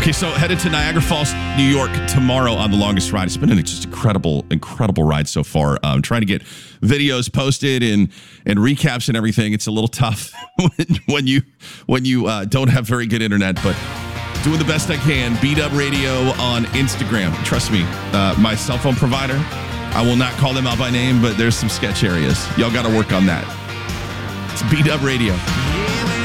Okay, so headed to Niagara Falls, New York tomorrow on the longest ride. It's been an just incredible ride so far. Trying to get videos posted and recaps and everything. It's a little tough when you don't have very good internet, but doing the best I can. B-Dub Radio on Instagram. Trust me, my cell phone provider, I will not call them out by name, but there's some sketch areas. Y'all got to work on that. It's B-Dub Radio.